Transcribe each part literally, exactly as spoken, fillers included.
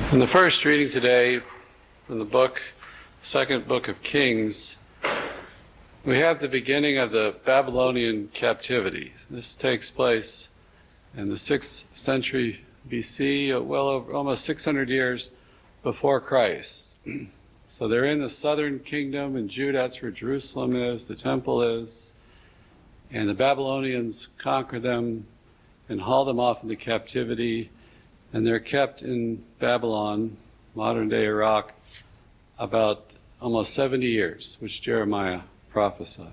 In the first reading today from the book, second book of Kings, we have the beginning of the Babylonian captivity. This takes place in the sixth century B C, well over almost six hundred years before Christ. So they're in the southern kingdom in Judah, that's where Jerusalem is, the temple is, and the Babylonians conquer them and haul them off into captivity, and they're kept in Babylon, modern-day Iraq, about almost seventy years, which Jeremiah prophesied.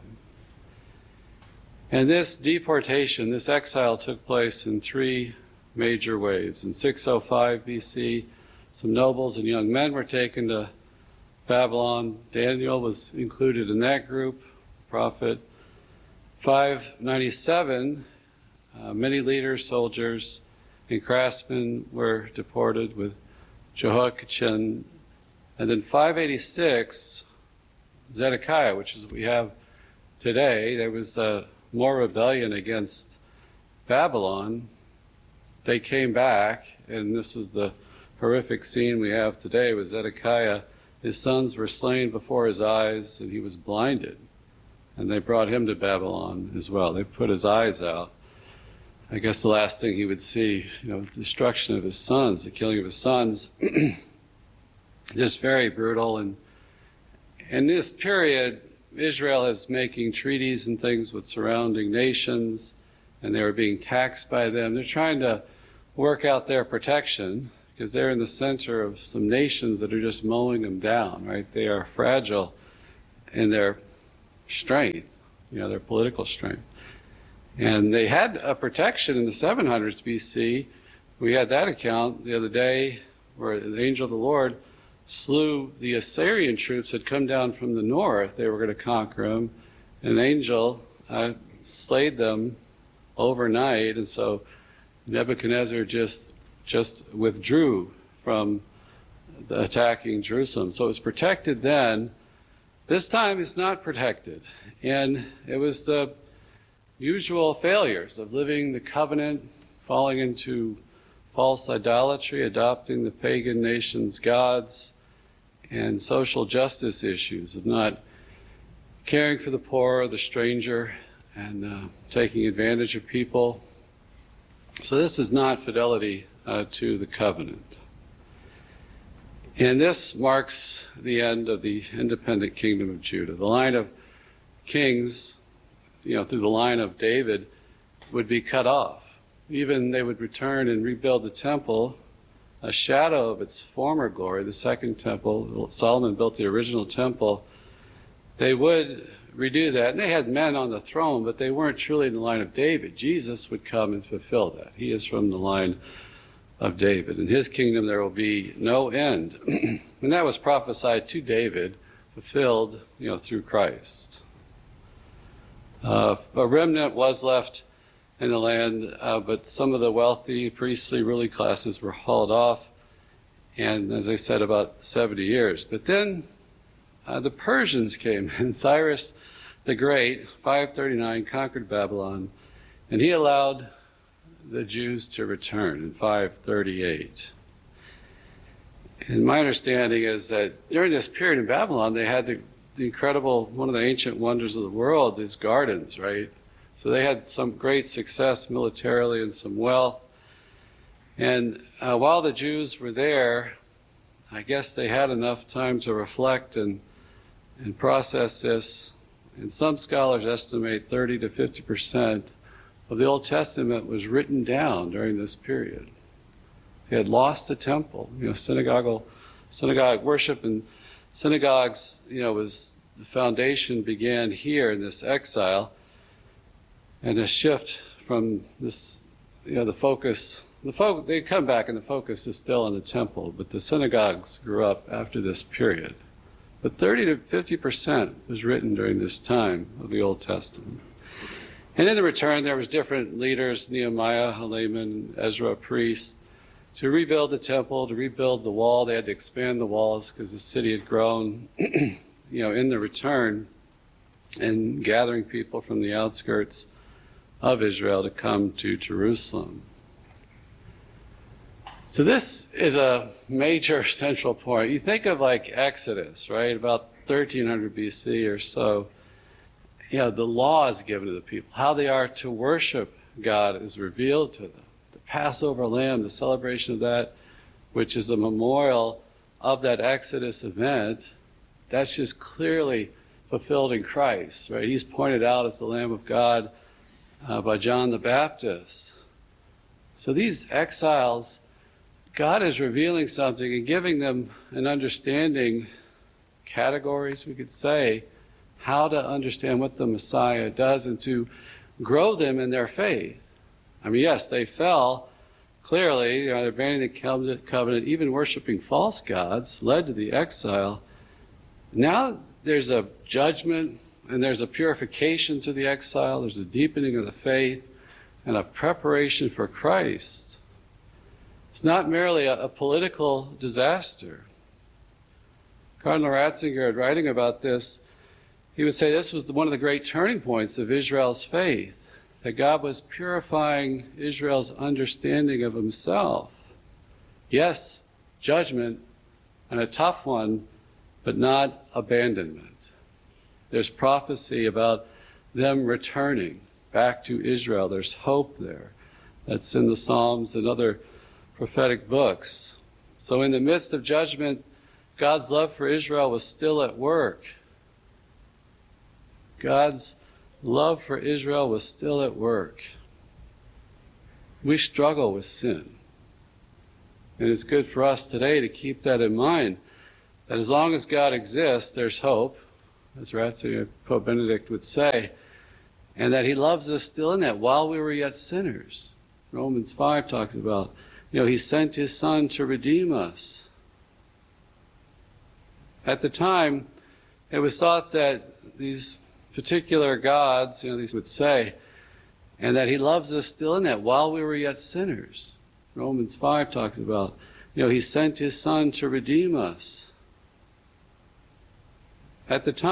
And this deportation, this exile, took place in three major waves. In six oh five B C, some nobles and young men were taken to Babylon. Daniel was included in that group, prophet. five ninety-seven, uh, many leaders, soldiers, and craftsmen were deported with Jehoiachin. And then five eighty-six, Zedekiah, which is what we have today, there was uh, more rebellion against Babylon. They came back, and this is the horrific scene we have today with Zedekiah. His sons were slain before his eyes, and he was blinded. And they brought him to Babylon as well. They put his eyes out. I guess the last thing he would see, you know, the destruction of his sons, the killing of his sons, just very brutal. And in this period, Israel is making treaties and things with surrounding nations, and they were being taxed by them. They're trying to work out their protection because they're in the center of some nations that are just mowing them down, right? They are fragile in their strength, you know, their political strength. And they had a protection in the seven hundreds B C. We had that account the other day where the angel of the Lord slew the Assyrian troops that had come down from the north. They were going to conquer them. An angel uh, slayed them overnight, and so Nebuchadnezzar just just withdrew from the attacking Jerusalem. So it was protected then. This time it's not protected. And it was the usual failures of living the covenant, falling into false idolatry, adopting the pagan nation's gods, and social justice issues of not caring for the poor, the stranger, and uh, taking advantage of people. So this is not fidelity uh, to the covenant. And this marks the end of the independent kingdom of Judah. The line of kings, you know, through the line of David, would be cut off. Even they would return and rebuild the temple, a shadow of its former glory, the second temple. Solomon built the original temple. They would redo that, and they had men on the throne, but they weren't truly in the line of David. Jesus would come and fulfill that. He is from the line of David. In his kingdom there will be no end. And that was prophesied to David, fulfilled, you know, through Christ. Uh, a remnant was left in the land, uh, but some of the wealthy, priestly, ruling classes were hauled off, and as I said, about seventy years. But then uh, the Persians came, and Cyrus the Great, five thirty-nine, conquered Babylon, and he allowed the Jews to return in five thirty-eight. And my understanding is that during this period in Babylon, they had the the incredible, one of the ancient wonders of the world, is gardens, right? So they had some great success militarily and some wealth. And uh, while the Jews were there, I guess they had enough time to reflect and and process this. And some scholars estimate thirty to fifty percent of the Old Testament was written down during this period. They had lost the temple, you know, synagogal, synagogue worship and synagogues, you know, was the foundation began here in this exile, and a shift from this, you know, the focus, the fo- they come back and the focus is still on the temple, but the synagogues grew up after this period. But thirty to fifty percent was written during this time of the Old Testament. And in the return, there was different leaders, Nehemiah, Helaman, Ezra, priests, to rebuild the temple, to rebuild the wall. They had to expand the walls because the city had grown, you know, in the return, and gathering people from the outskirts of Israel to come to Jerusalem. So this is a major central point. You think of like Exodus, right? About thirteen hundred B C or so. You know, the law is given to the people. How they are to worship God is revealed to them. The Passover lamb, the celebration of that, which is a memorial of that Exodus event, that's just clearly fulfilled in Christ, right? He's pointed out as the Lamb of God uh, by John the Baptist. So these exiles, God is revealing something and giving them an understanding, categories we could say, how to understand what the Messiah does and to grow them in their faith. I mean, yes, they fell, clearly, you know, they're abandoning the covenant, even worshiping false gods, led to the exile. Now there's a judgment and there's a purification to the exile, there's a deepening of the faith and a preparation for Christ. It's not merely a, a political disaster. Cardinal Ratzinger, writing about this, he would say this was the, one of the great turning points of Israel's faith, that God was purifying Israel's understanding of himself. Yes, judgment, and a tough one, but not abandonment. There's prophecy about them returning back to Israel. There's hope there. That's in the Psalms and other prophetic books. So in the midst of judgment, God's love for Israel was still at work. God's love for Israel was still at work. We struggle with sin. And it's good for us today to keep that in mind, that as long as God exists, there's hope, as Ratzinger, Pope Benedict would say, and that he loves us still in that while we were yet sinners. Romans five talks about, you know, he sent his Son to redeem us. At the time, it was thought that these particular gods, you know, these would say, and that he loves us still in that while we were yet sinners. Romans five talks about, you know, he sent his Son to redeem us. At the time,